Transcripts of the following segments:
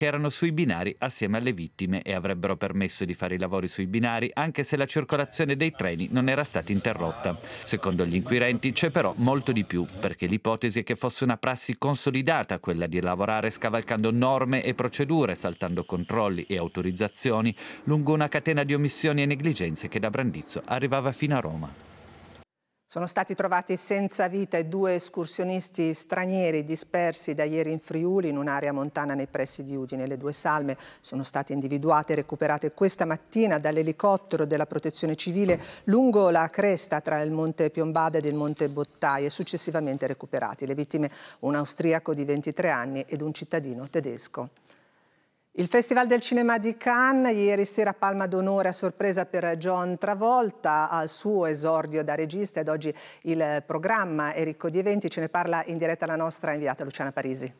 che erano sui binari assieme alle vittime e avrebbero permesso di fare i lavori sui binari anche se la circolazione dei treni non era stata interrotta. Secondo gli inquirenti c'è però molto di più, perché l'ipotesi è che fosse una prassi consolidata quella di lavorare scavalcando norme e procedure, saltando controlli e autorizzazioni lungo una catena di omissioni e negligenze che da Brandizzo arrivava fino a Roma. Sono stati trovati senza vita i 2 escursionisti stranieri dispersi da ieri in Friuli in un'area montana nei pressi di Udine. Le 2 salme sono state individuate e recuperate questa mattina dall'elicottero della Protezione Civile lungo la cresta tra il Monte Piombada ed il Monte Bottai e successivamente recuperati. Le vittime un austriaco di 23 anni ed un cittadino tedesco. Il Festival del Cinema di Cannes, ieri sera palma d'onore a sorpresa per John Travolta al suo esordio da regista ed oggi il programma è ricco di eventi, ce ne parla in diretta la nostra inviata Luciana Parisi.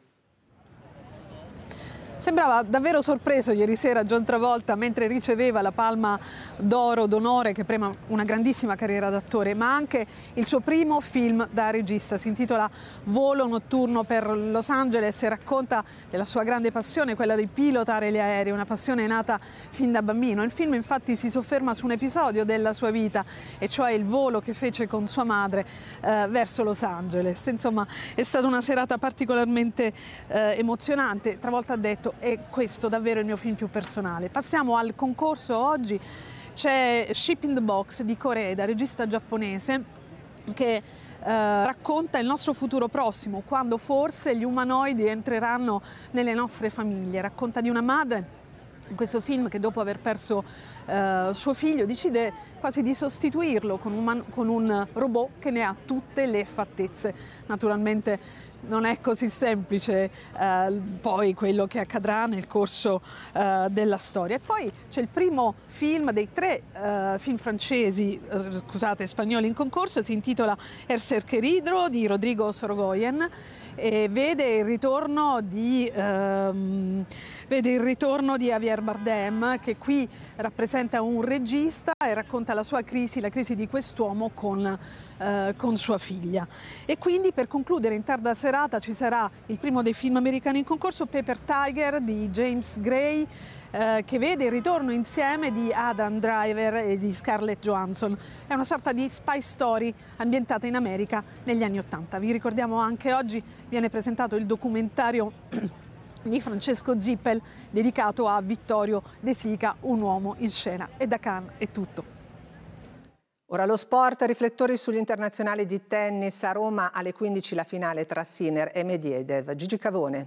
Sembrava davvero sorpreso ieri sera John Travolta mentre riceveva la Palma d'Oro d'onore che premia una grandissima carriera d'attore, ma anche il suo primo film da regista. Si intitola Volo notturno per Los Angeles e racconta della sua grande passione, quella di pilotare gli aerei, una passione nata fin da bambino. Il film infatti si sofferma su un episodio della sua vita, e cioè il volo che fece con sua madre verso Los Angeles. Insomma, è stata una serata particolarmente emozionante. Travolta ha detto: è questo davvero il mio film più personale. Passiamo al concorso. Oggi c'è Ship in the Box di Koreeda, regista giapponese, che racconta il nostro futuro prossimo, quando forse gli umanoidi entreranno nelle nostre famiglie. Racconta di una madre in questo film che dopo aver perso suo figlio decide quasi di sostituirlo con un robot che ne ha tutte le fattezze. Naturalmente non è così semplice poi quello che accadrà nel corso della storia. E poi c'è il primo film dei 3 film francesi, spagnoli in concorso, si intitola El Cerqueridro di Rodrigo Sorogoyen e vede il ritorno di Javier Bardem, che qui rappresenta un regista e racconta la sua crisi, la crisi di quest'uomo con sua figlia. E quindi per concludere in tarda serata ci sarà il primo dei film americani in concorso, Paper Tiger di James Gray, che vede il ritorno insieme di Adam Driver e di Scarlett Johansson. È una sorta di spy story ambientata in America negli anni '80. Vi ricordiamo anche oggi viene presentato il documentario di Francesco Zippel dedicato a Vittorio De Sica, un uomo in scena. E da Cannes è tutto. Ora lo sport, riflettori sugli internazionali di tennis. A Roma alle 15 la finale tra Sinner e Medvedev. Gigi Cavone.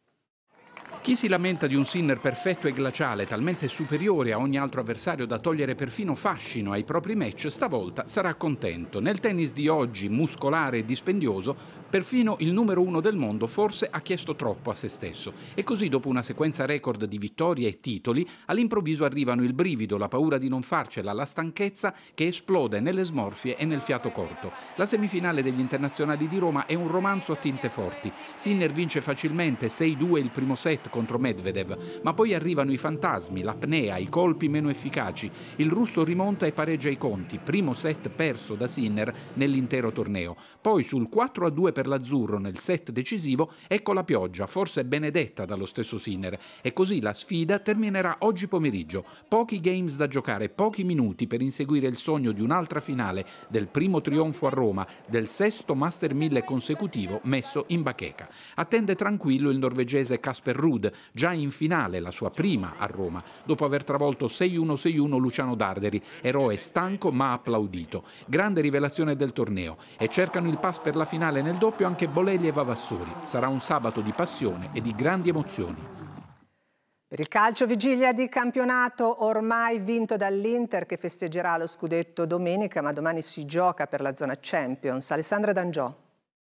Chi si lamenta di un Sinner perfetto e glaciale, talmente superiore a ogni altro avversario da togliere perfino fascino ai propri match, stavolta sarà contento. Nel tennis di oggi, muscolare e dispendioso, perfino il numero 1 del mondo forse ha chiesto troppo a se stesso. E così, dopo una sequenza record di vittorie e titoli, all'improvviso arrivano il brivido, la paura di non farcela, la stanchezza che esplode nelle smorfie e nel fiato corto. La semifinale degli internazionali di Roma è un romanzo a tinte forti. Sinner vince facilmente 6-2 il primo set contro Medvedev, ma poi arrivano i fantasmi, l'apnea, i colpi meno efficaci. Il russo rimonta e pareggia i conti, primo set perso da Sinner nell'intero torneo. Poi sul 4-2 per l'azzurro nel set decisivo, ecco la pioggia, forse benedetta dallo stesso Sinner, e così la sfida terminerà oggi pomeriggio. Pochi games da giocare, pochi minuti per inseguire il sogno di un'altra finale, del primo trionfo a Roma, del 6° Master 1000 consecutivo messo in bacheca. Attende tranquillo il norvegese Casper Ruud, già in finale, la sua prima a Roma, dopo aver travolto 6-1-6-1 Luciano Darderi, eroe stanco ma applaudito. Grande rivelazione del torneo, e cercano il pass per la finale nel doppio anche Bolelli e Vavassori. Sarà un sabato di passione e di grandi emozioni. Per il calcio, vigilia di campionato ormai vinto dall'Inter, che festeggerà lo scudetto domenica, ma domani si gioca per la zona Champions. Alessandra D'Angiò.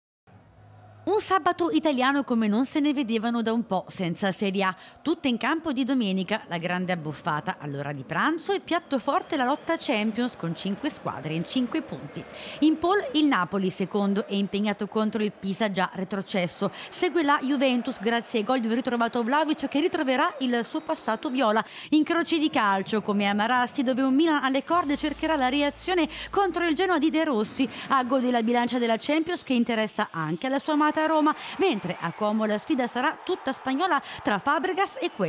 Un sabato italiano come non se ne vedevano da un po', senza Serie A. Tutte in campo di domenica, la grande abbuffata all'ora di pranzo e piatto forte la lotta Champions con 5 squadre in 5 punti. In pole il Napoli, secondo, è impegnato contro il Pisa già retrocesso. Segue la Juventus grazie ai gol di un ritrovato Vlahovic che ritroverà il suo passato viola. Incroci di calcio come a Marassi, dove un Milan alle corde cercherà la reazione contro il Genoa di De Rossi. A gol della bilancia della Champions che interessa anche alla sua amata giornata a Roma, mentre a Como la sfida sarà tutta spagnola tra Fabregas e Cuellar.